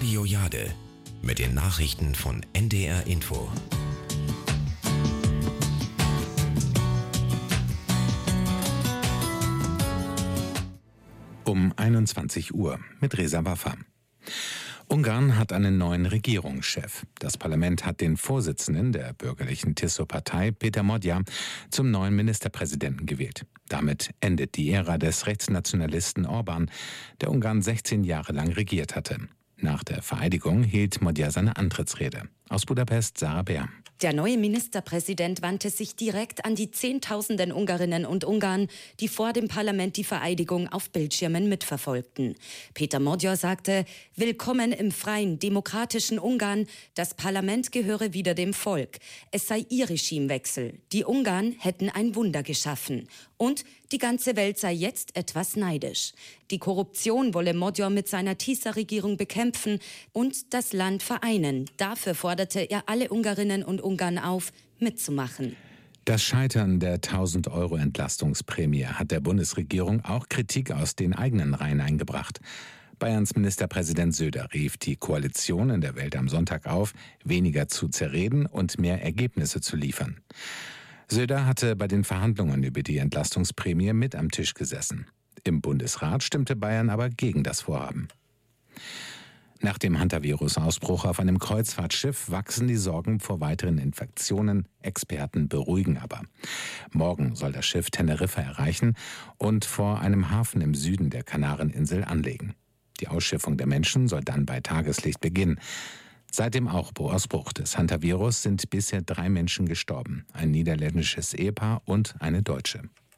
Radio Jade mit den Nachrichten von NDR Info. Um 21 Uhr mit Reza Waffa. Ungarn hat einen neuen Regierungschef. Das Parlament hat den Vorsitzenden der bürgerlichen TISO-Partei, Péter Modja, zum neuen Ministerpräsidenten gewählt. Damit endet die Ära des Rechtsnationalisten Orbán, der Ungarn 16 Jahre lang regiert hatte. Nach der Vereidigung hielt Modja seine Antrittsrede. Aus Budapest, Sarah Bär. Der neue Ministerpräsident wandte sich direkt an die Zehntausenden Ungarinnen und Ungarn, die vor dem Parlament die Vereidigung auf Bildschirmen mitverfolgten. Péter Modja sagte: Willkommen im freien, demokratischen Ungarn. Das Parlament gehöre wieder dem Volk. Es sei ihr Regimewechsel. Die Ungarn hätten ein Wunder geschaffen. Und die ganze Welt sei jetzt etwas neidisch. Die Korruption wolle Modja mit seiner TISA-Regierung bekämpfen und das Land vereinen. Dafür forderte er alle Ungarinnen und Ungarn auf, mitzumachen. Das Scheitern der 1.000-Euro-Entlastungsprämie hat der Bundesregierung auch Kritik aus den eigenen Reihen eingebracht. Bayerns Ministerpräsident Söder rief die Koalition in der Welt am Sonntag auf, weniger zu zerreden und mehr Ergebnisse zu liefern. Söder hatte bei den Verhandlungen über die Entlastungsprämie mit am Tisch gesessen. Im Bundesrat stimmte Bayern aber gegen das Vorhaben. Nach dem Hantavirus-Ausbruch auf einem Kreuzfahrtschiff wachsen die Sorgen vor weiteren Infektionen. Experten beruhigen aber. Morgen soll das Schiff Teneriffa erreichen und vor einem Hafen im Süden der Kanareninsel anlegen. Die Ausschiffung der Menschen soll dann bei Tageslicht beginnen. Seit dem Ausbruch des Hantavirus sind bisher 3 Menschen gestorben, ein niederländisches Ehepaar und eine Deutsche.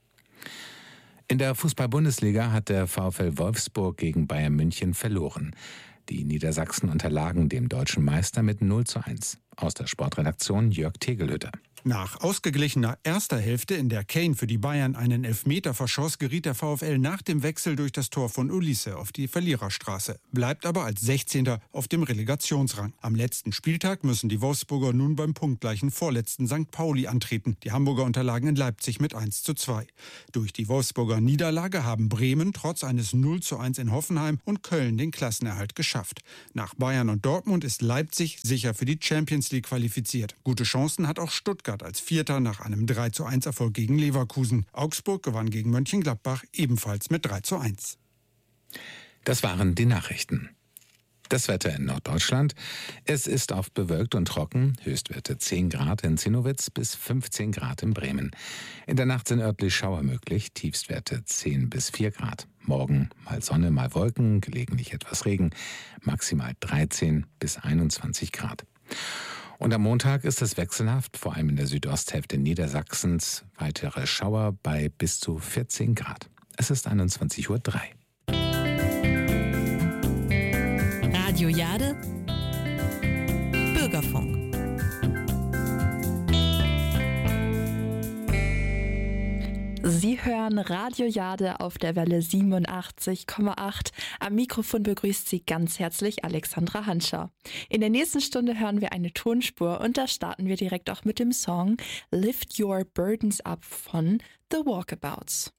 In der Fußball-Bundesliga hat der VfL Wolfsburg gegen Bayern München verloren. Die Niedersachsen unterlagen dem deutschen Meister mit 0:1. Aus der Sportredaktion Jörg Tegelhütter. Nach ausgeglichener erster Hälfte, in der Kane für die Bayern einen Elfmeter verschoss, geriet der VfL nach dem Wechsel durch das Tor von Ulisse auf die Verliererstraße, bleibt aber als 16. auf dem Relegationsrang. Am letzten Spieltag müssen die Wolfsburger nun beim punktgleichen vorletzten St. Pauli antreten. Die Hamburger unterlagen in Leipzig mit 1:2. Durch die Wolfsburger Niederlage haben Bremen trotz eines 0:1 in Hoffenheim und Köln den Klassenerhalt geschafft. Nach Bayern und Dortmund ist Leipzig sicher für die Champions League qualifiziert. Gute Chancen hat auch Stuttgart als Vierter nach einem 3:1 Erfolg gegen Leverkusen. Augsburg gewann gegen Mönchengladbach ebenfalls mit 3:1. Das waren die Nachrichten. Das Wetter in Norddeutschland. Es ist oft bewölkt und trocken. Höchstwerte 10 Grad in Zinnowitz bis 15 Grad in Bremen. In der Nacht sind örtlich Schauer möglich. Tiefstwerte 10 bis 4 Grad. Morgen mal Sonne, mal Wolken, gelegentlich etwas Regen. Maximal 13 bis 21 Grad. Und am Montag ist es wechselhaft, vor allem in der Südosthälfte Niedersachsens. Weitere Schauer bei bis zu 14 Grad. Es ist 21:03 Uhr. Radio Jade, Bürgerfunk. Sie hören Radio Jade auf der Welle 87,8. Am Mikrofon begrüßt Sie ganz herzlich Alexandra Hanscher. In der nächsten Stunde hören wir eine Tonspur und da starten wir direkt auch mit dem Song Lift Your Burdens Up von The Walkabouts.